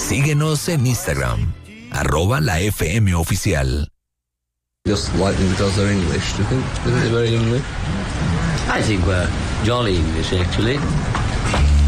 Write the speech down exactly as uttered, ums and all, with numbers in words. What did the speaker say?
Síguenos en Instagram, arroba la F M oficial. Just like them because they're English, do you think? Isn't it very English? I think we're jolly English, actually.